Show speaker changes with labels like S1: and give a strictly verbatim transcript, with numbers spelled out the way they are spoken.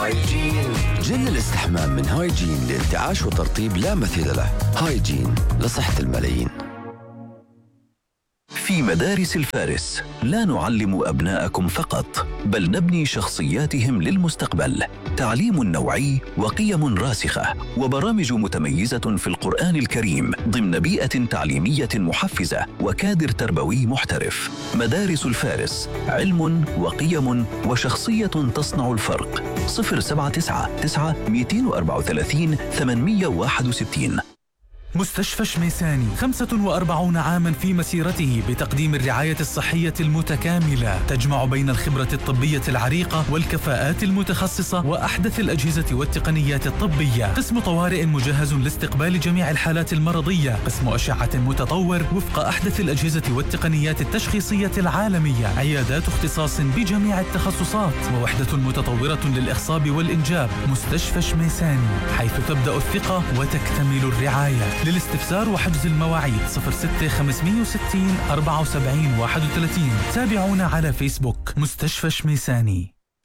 S1: جل الاستحمام من هايجين لانتعاش وترطيب لا مثيل له. هايجين لصحة الملايين.
S2: في مدارس الفارس لا نعلم أبناءكم فقط، بل نبني شخصياتهم للمستقبل. تعليم نوعي وقيم راسخة وبرامج متميزة في القرآن الكريم ضمن بيئة تعليمية محفزة وكادر تربوي محترف. مدارس الفارس، علم وقيم وشخصية تصنع الفرق. صفر سبعة تسعة تسعة مئتين وأربعة وثلاثين ثمانمئة وواحد وستين.
S3: مستشفى شميساني خمسة وأربعين عاما في مسيرته بتقديم الرعاية الصحية المتكاملة، تجمع بين الخبرة الطبية العريقة والكفاءات المتخصصة وأحدث الأجهزة والتقنيات الطبية. قسم طوارئ مجهز لاستقبال جميع الحالات المرضية، قسم أشعة متطور وفق أحدث الأجهزة والتقنيات التشخيصية العالمية، عيادات اختصاص بجميع التخصصات، ووحدة متطورة للإخصاب والإنجاب. مستشفى شميساني، حيث تبدأ الثقة وتكتمل الرعاية. للاستفسار وحجز المواعيد صفر ستة خمسمئة وستين أربعة وسبعين واحد وثلاثين. تابعونا على فيسبوك. مستشفى شميساني.